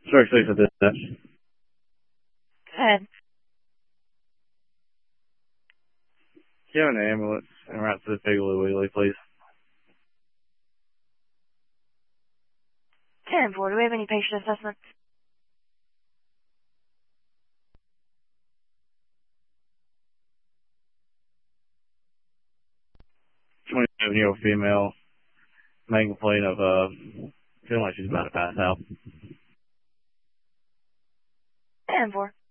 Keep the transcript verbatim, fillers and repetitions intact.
Sorry, sorry for this. Go ahead. Do you have an ambulance en route to the Piggly Wiggly, please? ten four, do we have any patient assessments? twenty-seven-year-old female, main complaint of, uh, feeling like she's about to pass out. ten four.